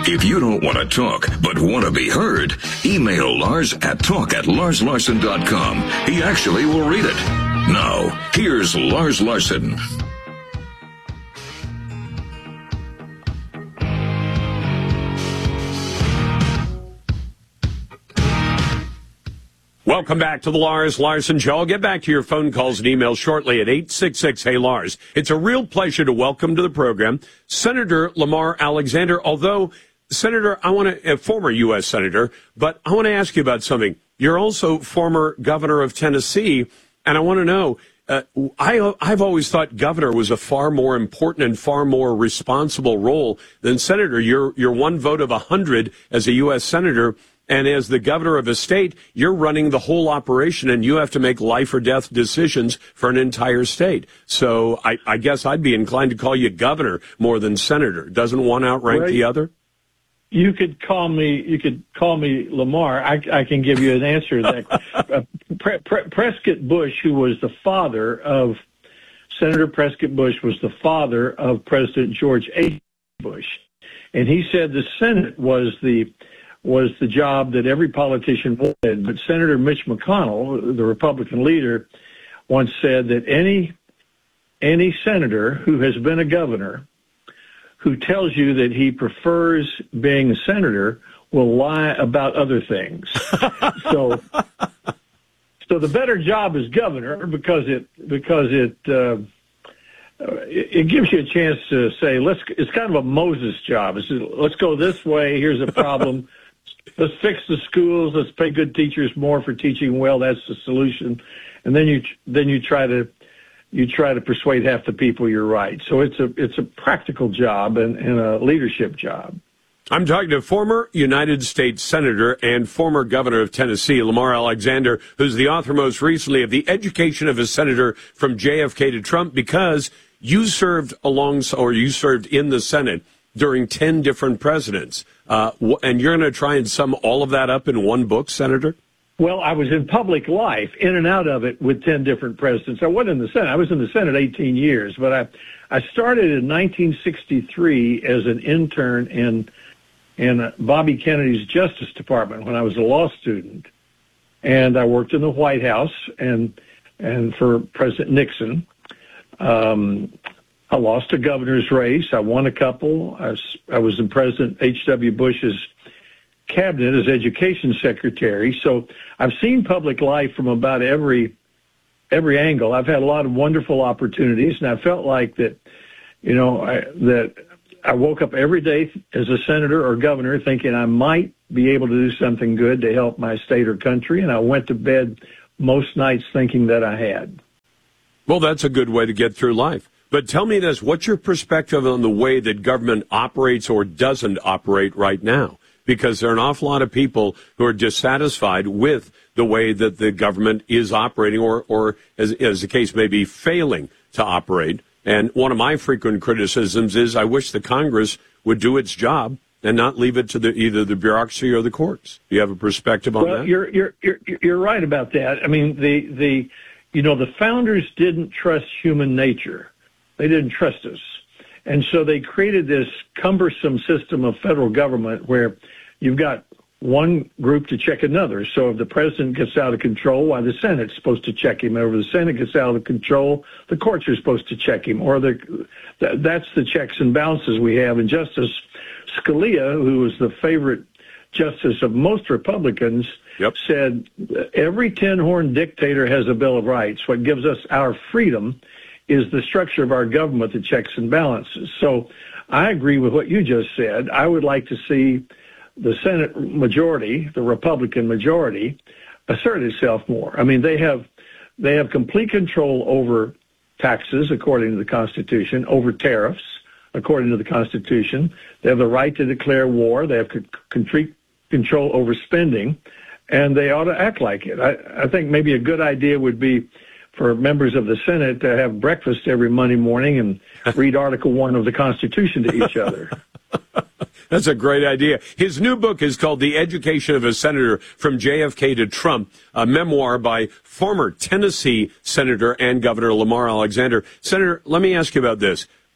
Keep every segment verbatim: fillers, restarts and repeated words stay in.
If you don't want to talk, but want to be heard, email Lars at talk at lars larson dot com. He actually will read it. Now, here's Lars Larson. Welcome back to the Lars Larson Show. I'll get back to your phone calls and emails shortly at eight six six, hey Lars. It's a real pleasure to welcome to the program Senator Lamar Alexander. Although, Senator, I want to, a former U S Senator, but I want to ask you about something. You're also former governor of Tennessee, and I want to know, uh, I, I've always thought governor was a far more important and far more responsible role than senator. You're, you're one vote of a hundred as a U S Senator. And as the governor of a state, you're running the whole operation, and you have to make life or death decisions for an entire state. So I, I guess I'd be inclined to call you governor more than senator. Doesn't one outrank well, the other? You could call me. You could call me Lamar. I, I can give you an answer to that. uh, Pre- Pre- Prescott Bush, who was the father of Senator Prescott Bush, was the father of President George H. Bush, and he said the Senate was the was the job that every politician wanted. But Senator Mitch McConnell, the Republican leader, once said that any any senator who has been a governor who tells you that he prefers being a senator will lie about other things. so so the better job is governor because it because it uh, it, it gives you a chance to say, let's it's kind of a Moses job. It's let's go this way, here's a problem. Let's fix the schools. Let's pay good teachers more for teaching well. That's the solution. And then you then you try to you try to persuade half the people you're right. So it's a it's a practical job and, and a leadership job. I'm talking to former United States Senator and former governor of Tennessee, Lamar Alexander, who's the author most recently of The Education of a Senator from J F K to Trump, because you served along or you served in the Senate during ten different presidents. Uh, and you're going to try and sum all of that up in one book, Senator? Well, I was in public life, in and out of it, with ten different presidents. I wasn't in the Senate. I was in the Senate eighteen years, but I I started in nineteen sixty-three as an intern in in Bobby Kennedy's Justice Department when I was a law student, and I worked in the White House and and for President Nixon. Um, I lost a governor's race. I won a couple. I was, I was in President H W. Bush's cabinet as education secretary. So I've seen public life from about every every angle. I've had a lot of wonderful opportunities, and I felt like that, you know, I, that I woke up every day as a senator or governor thinking I might be able to do something good to help my state or country, and I went to bed most nights thinking that I had. Well, that's a good way to get through life. But tell me this, what's your perspective on the way that government operates or doesn't operate right now? Because there are an awful lot of people who are dissatisfied with the way that the government is operating or, or as, as the case may be, failing to operate. And one of my frequent criticisms is I wish the Congress would do its job and not leave it to the, either the bureaucracy or the courts. Do you have a perspective on well, that? You're, you're, you're, you're right about that. I mean, the, the, you know, the founders didn't trust human nature. They didn't trust us. And so they created this cumbersome system of federal government where you've got one group to check another. So if the president gets out of control, why the Senate's supposed to check him. Or if the Senate gets out of control, the courts are supposed to check him. Or the, that's the checks and balances we have. And Justice Scalia, who was the favorite justice of most Republicans, yep. said every tin-horn dictator has a Bill of Rights. What gives us our freedom is the structure of our government, the checks and balances. So I agree with what you just said. I would like to see the Senate majority, the Republican majority, assert itself more. I mean, they have they have complete control over taxes, according to the Constitution, over tariffs, according to the Constitution. They have the right to declare war. They have complete control over spending, and they ought to act like it. I, I think maybe a good idea would be for members of the Senate to have breakfast every Monday morning and read Article One of the Constitution to each other. That's a great idea. His new book is called The Education of a Senator from J F K to Trump, a memoir by former Tennessee Senator and Governor Lamar Alexander. Senator, let me ask you about this.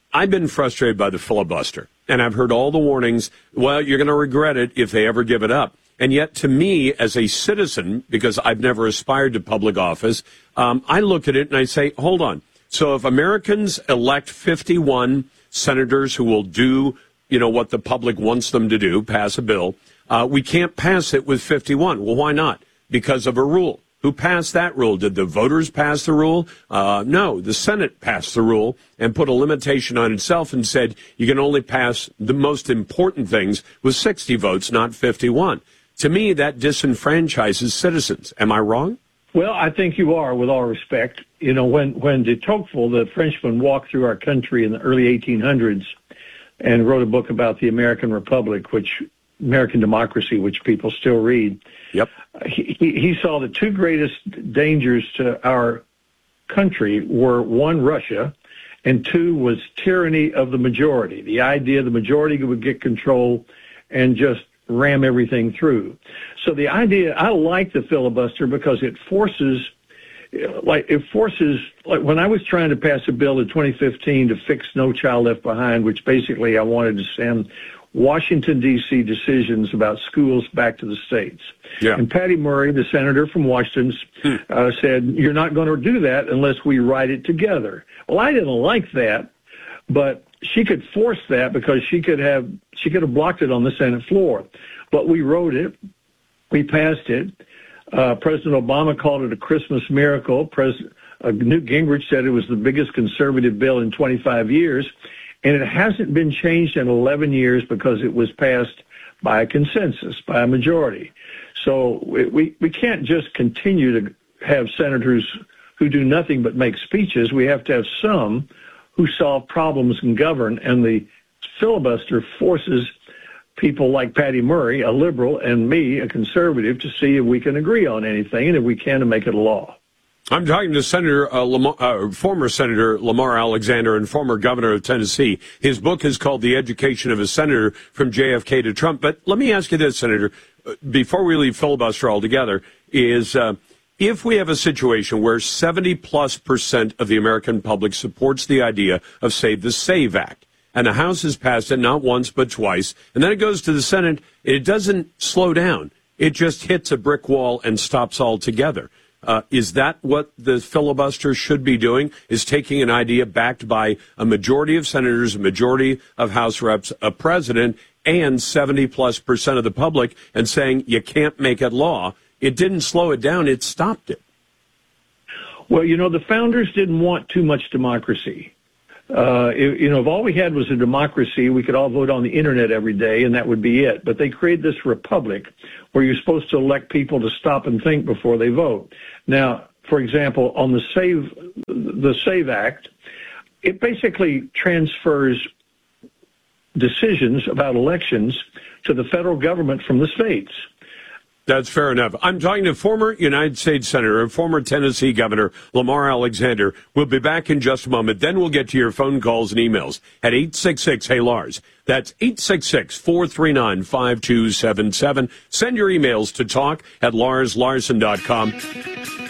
I've been frustrated by the filibuster, and I've heard all the warnings, well, you're going to regret it if they ever give it up. And yet, to me, as a citizen, because I've never aspired to public office, um, I look at it and I say, hold on. So if Americans elect fifty-one senators who will do, you know, what the public wants them to do, pass a bill, uh, we can't pass it with fifty-one. Well, why not? Because of a rule. Who passed that rule? Did the voters pass the rule? Uh, no, the Senate passed the rule and put a limitation on itself and said you can only pass the most important things with sixty votes, not fifty-one. To me, that disenfranchises citizens. Am I wrong? Well, I think you are, with all respect. You know, when, when de Tocqueville, the Frenchman, walked through our country in the early eighteen hundreds and wrote a book about the American Republic, which American democracy, which people still read. Yep. He, he saw the two greatest dangers to our country were, one, Russia, and two was tyranny of the majority, the idea the majority would get control and just ram everything through. So the idea, I like the filibuster because it forces, like it forces, like when I was trying to pass a bill in twenty fifteen to fix No Child Left Behind, which basically I wanted to send Washington, D C decisions about schools back to the states. Yeah. And Patty Murray, the senator from Washington, hmm. uh, said, you're not going to do that unless we write it together. Well, I didn't like that, but she could force that because she could have she could have blocked it on the Senate floor. But we wrote it. We passed it. Uh, President Obama called it a Christmas miracle. President uh, Newt Gingrich said it was the biggest conservative bill in twenty-five years. And it hasn't been changed in eleven years because it was passed by a consensus, by a majority. So we, we can't just continue to have senators who do nothing but make speeches. We have to have some who solve problems and govern. And the filibuster forces people like Patty Murray, a liberal, and me, a conservative, to see if we can agree on anything, and if we can, to make it a law. I'm talking to Senator uh, Lamar, uh, former Senator Lamar Alexander and former governor of Tennessee. His book is called The Education of a Senator, From J F K to Trump. But let me ask you this, Senator, before we leave filibuster altogether, is uh, if we have a situation where seventy plus percent of the American public supports the idea of, say, the SAVE Act, and the House has passed it not once but twice, and then it goes to the Senate, it doesn't slow down. It just hits a brick wall and stops altogether. Uh, is that what the filibuster should be doing, is taking an idea backed by a majority of senators, a majority of House reps, a president, and seventy plus percent of the public, and saying you can't make it law? It didn't slow it down. It stopped it. Well, you know, the founders didn't want too much democracy. Uh, if, you know, if all we had was a democracy, we could all vote on the internet every day, and that would be it. But they created this republic where you're supposed to elect people to stop and think before they vote. Now, for example, on the Save, the Save Act, it basically transfers decisions about elections to the federal government from the states. That's fair enough. I'm talking to former United States Senator and former Tennessee Governor Lamar Alexander. We'll be back in just a moment. Then we'll get to your phone calls and emails at eight six six, hey Lars. That's eight six six, four three nine, five two seven seven. Send your emails to talk at lars larson dot com.